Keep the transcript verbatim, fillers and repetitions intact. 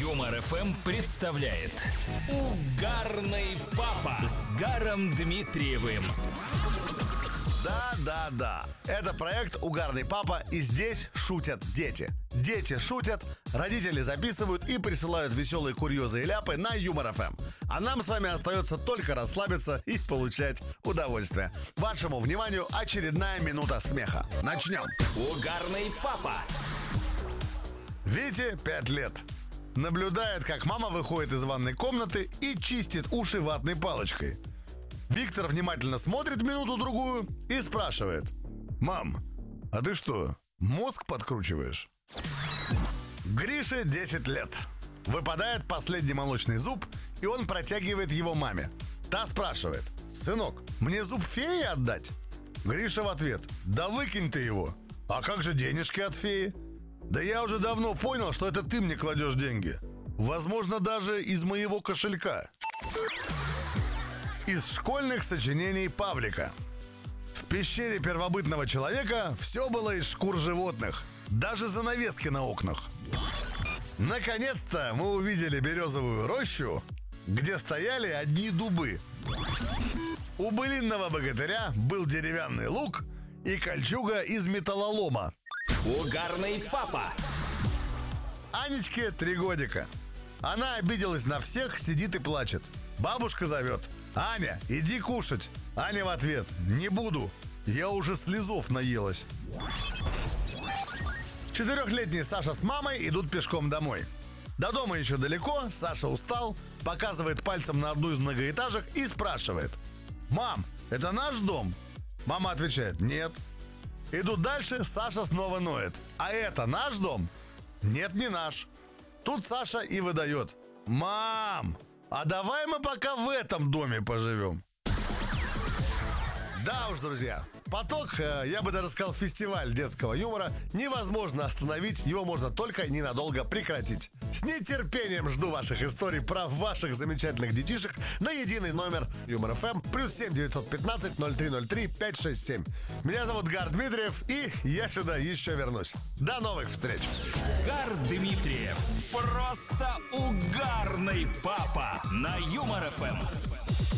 Юмор эф эм представляет Угарный папа с Гаром Дмитриевым. Да-да-да, это проект «Угарный папа», и здесь шутят дети. Дети шутят, родители записывают и присылают веселые курьезы и ляпы на Юмор эф эм. А нам с вами остается только расслабиться и получать удовольствие. Вашему вниманию очередная минута смеха. Начнем. Угарный папа. Вите пять лет. Наблюдает, как мама выходит из ванной комнаты и чистит уши ватной палочкой. Виктор внимательно смотрит минуту-другую и спрашивает: «Мам, а ты что, мозг подкручиваешь?» Грише десять лет. Выпадает последний молочный зуб, и он протягивает его маме. Та спрашивает: «Сынок, мне зуб феи отдать?» Гриша в ответ: «Да выкинь ты его. А как же денежки от феи?» «Да я уже давно понял, что это ты мне кладешь деньги. Возможно, даже из моего кошелька». Из школьных сочинений Павлика. В пещере первобытного человека все было из шкур животных, даже занавески на окнах. Наконец-то мы увидели березовую рощу, где стояли одни дубы. У былинного богатыря был деревянный лук и кольчуга из металлолома. Угарный папа. Анечке три годика. Она обиделась на всех, сидит и плачет. Бабушка зовет: «Аня, иди кушать». Аня в ответ: «Не буду, я уже слезов наелась». Четырехлетний Саша с мамой идут пешком домой. До дома еще далеко, Саша устал, показывает пальцем на одну из многоэтажек и спрашивает: «Мам, это наш дом?» Мама отвечает: «Нет». Идут дальше, Саша снова ноет: «А это наш дом?» «Нет, не наш». Тут Саша и выдает: «Мам, а давай мы пока в этом доме поживем». Да уж, друзья, поток, я бы даже сказал, фестиваль детского юмора невозможно остановить, его можно только ненадолго прекратить. С нетерпением жду ваших историй про ваших замечательных детишек на единый номер Юмор эф эм плюс семь девятьсот пятнадцать ноль три ноль три пять шесть семь. Меня зовут Гар Дмитриев, и я сюда еще вернусь. До новых встреч. Гар Дмитриев. Просто угарный папа на Юмор эф эм.